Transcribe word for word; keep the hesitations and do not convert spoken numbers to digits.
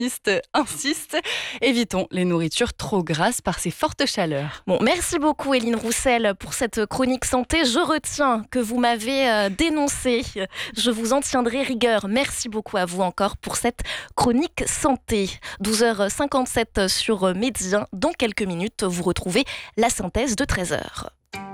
nutritionniste insiste. Évitons les nourritures trop grasses par ces fortes chaleurs. Bon, merci beaucoup Éline Roussel pour cette chronique santé. Je retiens que vous m'avez euh, dénoncé. Je vous en tiendrai rigueur. Merci beaucoup à vous encore pour cette chronique santé. douze heures cinquante-sept sur Média. Dans quelques minutes, vous retrouvez la synthèse de treize heures.